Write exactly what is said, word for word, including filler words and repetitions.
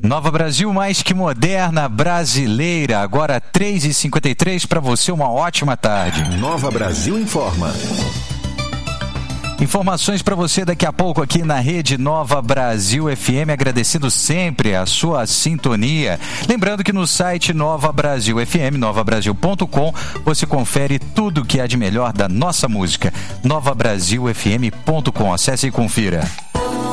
Nova Brasil, mais que moderna, brasileira. Agora três e cinquenta e três, para você uma ótima tarde. Nova Brasil informa. Informações para você daqui a pouco aqui na Rede Nova Brasil F M, agradecendo sempre a sua sintonia. Lembrando que no site Nova Brasil F M, nova brasil ponto com, você confere tudo que há de melhor da nossa música. nova brasil f m ponto com. Acesse e confira.